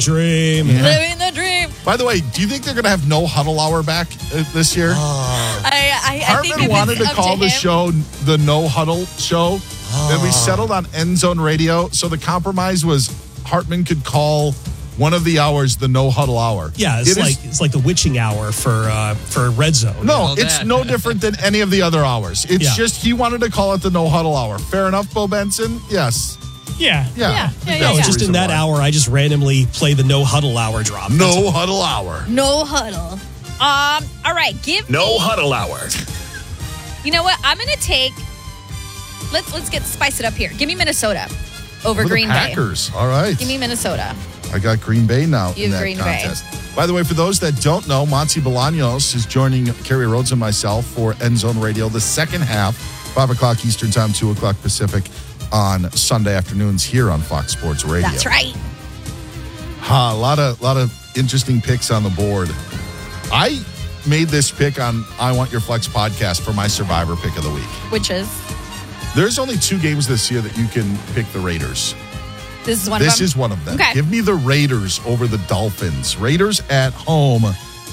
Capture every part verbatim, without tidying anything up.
Dream. Yeah. Living the dream. By the way, do you think they're going to have no huddle hour back uh, this year? Oh. I, I, I think Hartman if wanted it's to up call to the him, show the No Huddle Show. Oh. And we settled on End Zone Radio. So the compromise was Hartman could call one of the hours the No Huddle Hour. Yeah, it's It like is, it's like the witching hour for uh, for Red Zone. no, All it's that. no different than any of the other hours. It's Yeah. just he wanted to call it the No Huddle Hour. Fair enough, Bo Benson? Yes. Yeah. Yeah. Yeah, yeah, That's yeah, No, the yeah. just in reason that why. hour, I just randomly play the no huddle hour drop. That's No Huddle Hour. no huddle. Um. All right. Give No me. Huddle Hour. You know what? I'm gonna take. Let's let's get spice it up here. Give me Minnesota over For Green the Bay. Packers. All right. Give me Minnesota. I got Green Bay now You in have that Green Bay. contest. By the way, for those that don't know, Monty Bolaños is joining Kerry Rhodes and myself for End Zone Radio, the second half, five o'clock Eastern Time, two o'clock Pacific, on Sunday afternoons here on Fox Sports Radio. That's right. Ha, a lot of, lot of interesting picks on the board. I made this pick on I Want Your Flex podcast for my Survivor pick of the week. Which is There's only two games this year that you can pick the Raiders. this is one This of them. is one of them. Okay. Give me the Raiders over the Dolphins. Raiders at home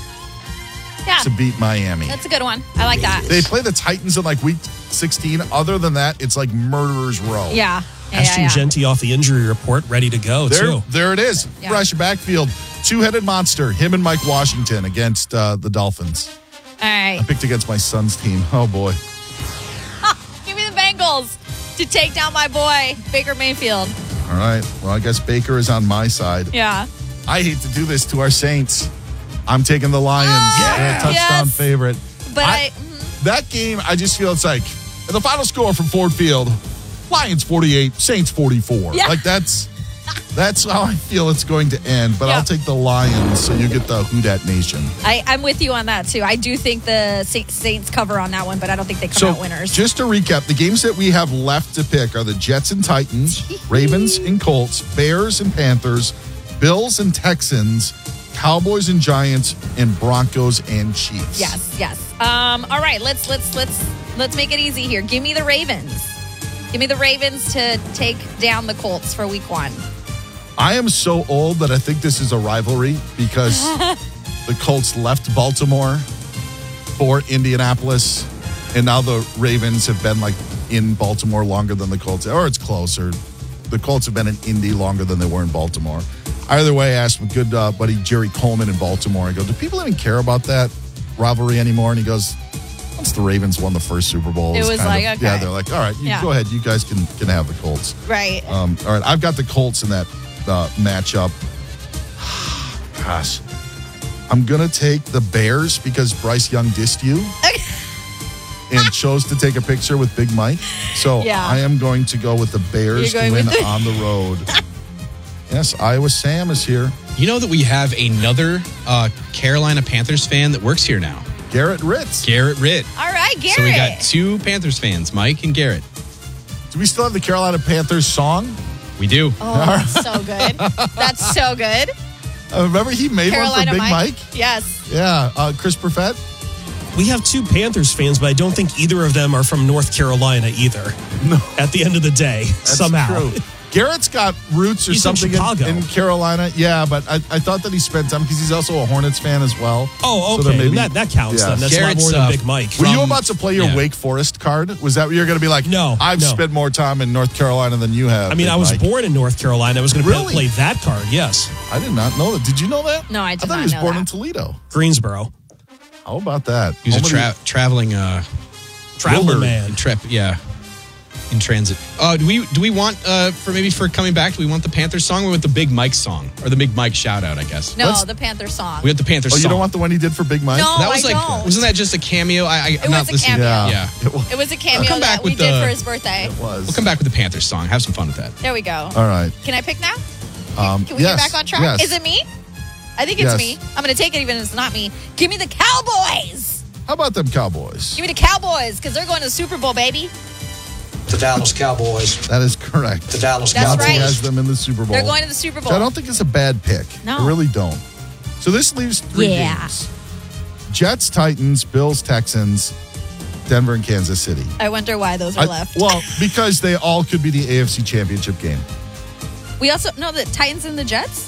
yeah. to beat Miami. That's a good one. I like that. They play the Titans in like week sixteen. Other than that, it's like murderer's row. Yeah. Yeah, Ashton yeah, yeah. Genty off the injury report, ready to go, There, too. there it is. Yeah. Fresh backfield. Two-headed monster. Him and Mike Washington against uh, the Dolphins. All right. I picked against my son's team. Oh, boy. Give me the Bengals to take down my boy, Baker Mayfield. All right. Well, I guess Baker is on my side. Yeah. I hate to do this to our Saints. I'm taking the Lions. Oh, They're a touchdown yes. favorite. But I, I- That game, I just feel it's like the final score from Ford Field, Lions forty-eight, Saints forty-four. Yeah. Like that's that's how I feel it's going to end. But Yeah. I'll take the Lions, so you get the Who Dat Nation. I, I'm with you on that, too. I do think the Sa- Saints cover on that one, but I don't think they come So out winners. just to recap, the games that we have left to pick are the Jets and Titans, Ravens and Colts, Bears and Panthers, Bills and Texans, Cowboys and Giants, and Broncos and Chiefs. Yes, yes. Um, all right, let's let's let's let's make it easy here. Give me the Ravens. Give me the Ravens to take down the Colts for week one. I am so old that I think this is a rivalry because the Colts left Baltimore for Indianapolis, and now the Ravens have been like in Baltimore longer than the Colts, or it's closer. The Colts have been in Indy longer than they were in Baltimore. Either way, I asked my good uh, buddy Jerry Coleman in Baltimore. I go, do people even care about that rivalry anymore? And he goes, once the Ravens won the first Super Bowl, It it's was kind like, of- okay. yeah, they're like, all right, you Yeah. go ahead, you guys can can have the Colts. Right. Um, all right, I've got the Colts in that uh, matchup. Gosh, I'm gonna take the Bears because Bryce Young dissed you and chose to take a picture with Big Mike. So Yeah. I am going to go with the Bears You're to going win with the- on the road. Yes, Iowa Sam is here. You know that we have another uh, Carolina Panthers fan that works here now, Garrett Ritz. Garrett Ritt. All right, Garrett. So we got two Panthers fans, Mike and Garrett. Do we still have the Carolina Panthers song? We do. Oh, that's so good. That's so good. Uh, remember he made Carolina one for Big Mike? Yes. Yeah, uh, Chris Perfett. We have two Panthers fans, but I don't think either of them are from North Carolina either. No. At the end of the day, That's somehow. true. Garrett's got roots or He's from something Chicago. in, in Carolina. Yeah, but I, I thought that he spent time because he's also a Hornets fan as well. Oh, So okay. then maybe- that, that counts yeah. then. That's Garrett's, a lot more uh, than Big Mike. Were you From- about to play your yeah. Wake Forest card? Was that what you're going to be like? No, I've no. spent more time in North Carolina than you have. I mean, Big I was Mike. born in North Carolina. I was going to Really? play that card, yes. I did not know that. Did you know that? No, I did I thought not he was know born that. in Toledo. Greensboro. How about that? He's a Home of tra- traveling uh, Traveling Wilbur. man. trip. Yeah, in transit. Uh, do we do we want uh, for maybe for coming back? Do we want the Panthers song or with the Big Mike song or the Big Mike shout out? I guess. No, Let's- the Panther song. We have the Panthers the, oh, song. you don't want the one he did for Big Mike? No. that Oh, was I like, don't. wasn't that just a cameo? I, I, It I'm not was a listening. cameo. Yeah. Yeah. It was. It was a cameo come back that we with did the- for his birthday. It was. We'll come back with the Panthers song. Have some fun with that. There we go. All right. Can I pick now? Um, Can we yes, get back on track? yes. Is it me? I think it's Yes. me. I'm going to take it even if it's not me. Give me the Cowboys. How about them Cowboys? Give me the Cowboys because they're going to the Super Bowl, baby. The Dallas Cowboys. That is correct. The Dallas That's Monty right. has them in the Super Bowl. They're going to the Super Bowl. So I don't think it's a bad pick. No. I really don't. So this leaves three Yeah. games. Jets, Titans, Bills, Texans, Denver, and Kansas City. I wonder why those are I- left. Well, because they all could be the A F C Championship game. We also know the Titans and the Jets.